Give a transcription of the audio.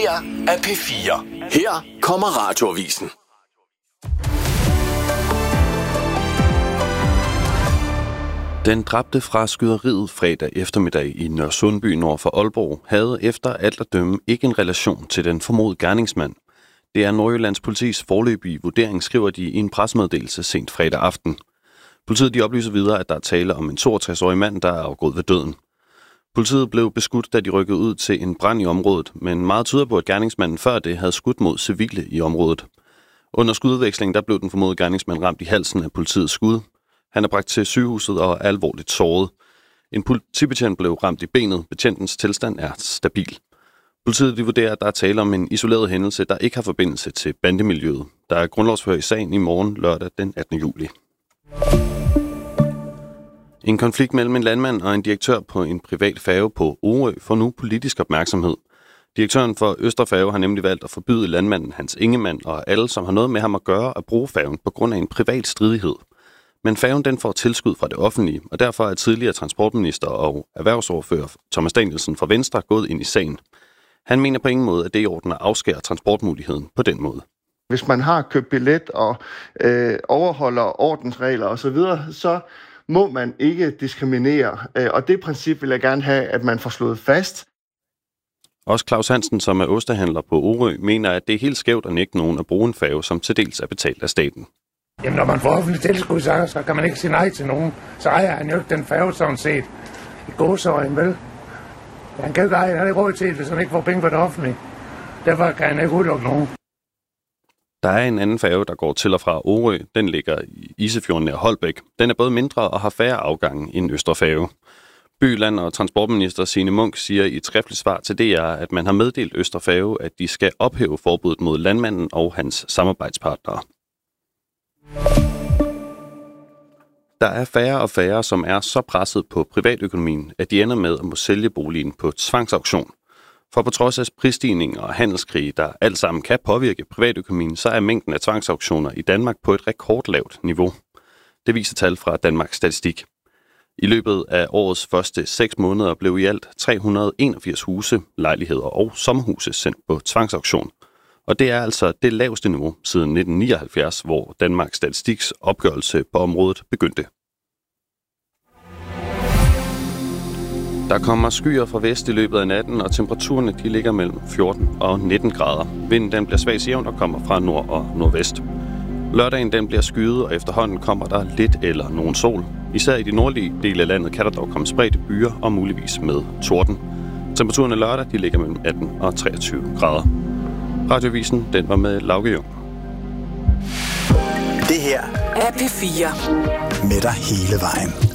her er P4. Her kommer Radioavisen. Den dræbte fra skyderiet fredag eftermiddag i Nørresundby nord for Aalborg havde efter alt at dømme ikke en relation til den formodede gerningsmand. Det er Nordjyllands politis foreløbige vurdering, skriver de i en pressemeddelelse sent fredag aften. Politiet de oplyser videre, at der er tale om en 62-årig mand, der er afgået ved døden. Politiet blev beskudt, da de rykkede ud til en brand i området, men meget tyder på, at gerningsmanden før det havde skudt mod civile i området. Under skududvekslingen der blev den formodede gerningsmand ramt i halsen af politiets skud. Han er bragt til sygehuset og er alvorligt såret. En politibetjent blev ramt i benet. Betjentens tilstand er stabil. Politiet de vurderer, at der er tale om en isoleret hændelse, der ikke har forbindelse til bandemiljøet. Der er grundlovsforhør i sagen i morgen lørdag den 18. juli. En konflikt mellem en landmand og en direktør på en privat færge på Orø får nu politisk opmærksomhed. Direktøren for Østerfærge har nemlig valgt at forbyde landmanden Hans Ingemann og alle, som har noget med ham at gøre, at bruge færgen på grund af en privat stridighed. Men færgen den får tilskud fra det offentlige, og derfor er tidligere transportminister og erhvervsordfører Thomas Danielsen fra Venstre gået ind i sagen. Han mener på ingen måde, at det er i orden at afskære transportmuligheden på den måde. Hvis man har købt billet og overholder ordensregler osv., så må man ikke diskriminere. Og det princip vil jeg gerne have, at man får slået fast. Også Claus Hansen, som er ostehandler på Orø, mener, at det er helt skævt at nægte nogen at bruge en færge, som til dels er betalt af staten. Jamen, når man får offentligt tilskud, så kan man ikke sige nej til nogen. Så ejer han jo ikke den færge, sådan set. I gåseøjne, vel? Han kan jo ikke eje, han har ikke råd til det, hvis han ikke får penge for det offentlige. Derfor kan han ikke udelukke nogen. Der er en anden færge, der går til og fra Orø. Den ligger i Isefjorden nær Holbæk. Den er både mindre og har færre afgange end Østerfærge. Byland og transportminister Signe Munk siger i et skriftligt svar til DR, at man har meddelt Østerfærge, at de skal ophæve forbuddet mod landmanden og hans samarbejdspartnere. Der er færre og færre, som er så presset på privatøkonomien, at de ender med at må sælge boligen på tvangsauktion. For på trods af prisstigninger og handelskrig, der alt sammen kan påvirke privatøkonomien, så er mængden af tvangsauktioner i Danmark på et rekordlavt niveau. Det viser tal fra Danmarks Statistik. I løbet af årets første 6 måneder blev i alt 381 huse, lejligheder og sommerhuse sendt på tvangsauktion. Og det er altså det laveste niveau siden 1979, hvor Danmarks Statistiks opgørelse på området begyndte. Der kommer skyer fra vest i løbet af natten, og temperaturerne de ligger mellem 14 og 19 grader. Vinden den bliver svag jævn og kommer fra nord og nordvest. Lørdagen den bliver skyet, og efterhånden kommer der lidt eller nogen sol. Især i de nordlige dele af landet kan der dog komme spredte byer og muligvis med torden. Temperaturerne lørdag de ligger mellem 18 og 23 grader. Radioavisen den var med Lauke Jung. Det her er P4. Med dig hele vejen.